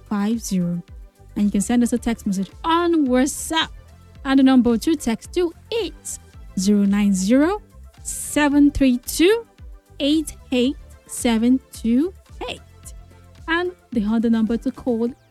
And you can send us a text message on WhatsApp. And the number to text to 8090 732 88728. And the other number to call